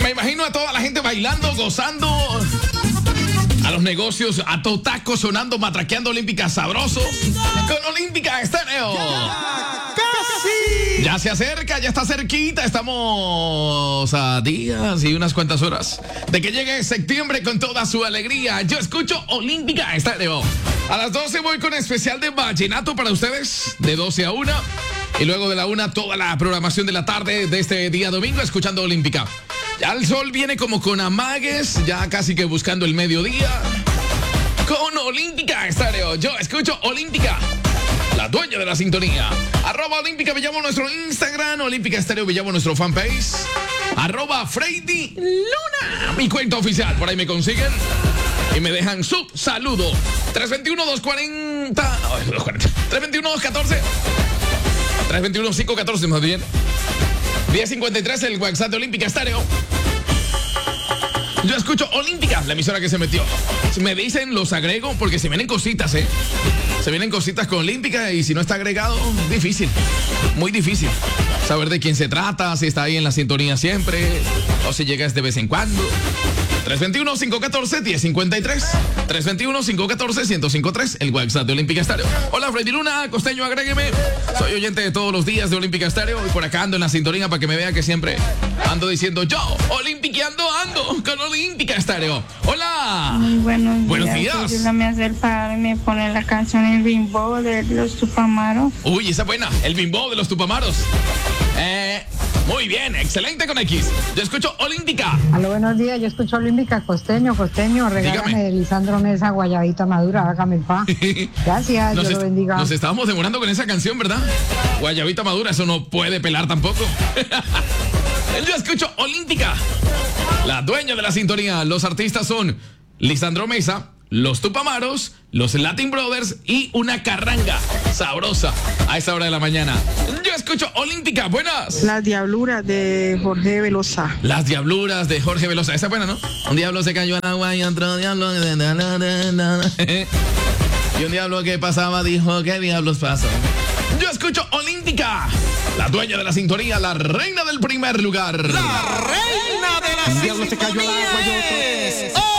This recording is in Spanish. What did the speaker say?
Me imagino a toda la gente bailando, gozando. A los negocios a todo taco sonando, matraqueando Olímpica sabroso. Con Olímpica Estéreo. ¡Casi! Ya se acerca, ya está cerquita. Estamos a días y unas cuantas horas de que llegue septiembre con toda su alegría. Yo escucho Olímpica Estéreo. A las 12 voy con especial de vallenato para ustedes, de 12 a 1. Y luego de la 1, toda la programación de la tarde de este día domingo, escuchando Olímpica. Ya el sol viene como con amagues, ya casi que buscando el mediodía. Con Olímpica Estéreo. Yo escucho Olímpica, la dueña de la sintonía. @Olímpica Villamo nuestro Instagram, Olímpica Estéreo Villamo nuestro fanpage. @Freddy Luna, mi cuenta oficial. Por ahí me consiguen y me dejan su saludo. 321-240. 321-214. 321-514, más bien. 1053, el WhatsApp de Olímpica Estéreo. Yo escucho Olímpica, la emisora que se metió. Si me dicen, los agrego porque se vienen cositas, ¿eh? Se vienen cositas con Olímpica y si no está agregado, difícil. Muy difícil saber de quién se trata, si está ahí en la sintonía siempre o si llegas de vez en cuando. 321-514-1053. 321-514-1053. El WhatsApp de Olímpica Estéreo. Hola, Freddy Luna, costeño, agrégueme. Soy oyente de todos los días de Olímpica Estéreo y por acá ando en la sintonía para que me vea que siempre ando diciendo yo, Olímpica ando con Olímpica Estéreo. Hola. Muy buenos días. Ayúdame a hacer para y me pone la canción El Bimbo de los Tupamaros. Uy, esa buena. El Bimbo de los Tupamaros. Muy bien, excelente con X. Yo escucho Olímpica. Aló, buenos días, yo escucho Olímpica, costeño, regálame de Lisandro Mesa, guayabita madura, hágame el pa. Gracias, Dios lo bendiga. Nos estábamos demorando con esa canción, ¿verdad? Guayabita madura, eso no puede pelar tampoco. Yo escucho Olímpica, la dueña de la sintonía. Los artistas son Lisandro Mesa, los Tupamaros, los Latin Brothers y una carranga sabrosa a esta hora de la mañana. Yo escucho Olímpica, buenas. Las diabluras de Jorge Velosa. Las diabluras de Jorge Velosa, esa es buena, ¿no? Un diablo se cayó al agua y otro diablo... Y un diablo que pasaba dijo, ¿qué diablos pasó? Yo escucho Olímpica, la dueña de la sintonía, la reina del primer lugar. La reina de la sintonía. Un diablo se cayó al agua y otro...